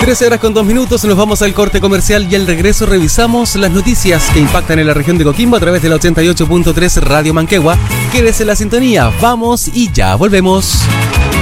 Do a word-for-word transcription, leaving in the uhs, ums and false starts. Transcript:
trece horas con dos minutos, nos vamos al corte comercial y al regreso revisamos las noticias que impactan en la región de Coquimbo a través de la ochenta y ocho punto tres Radio Manquehue. Quédese en la sintonía, vamos y ya volvemos.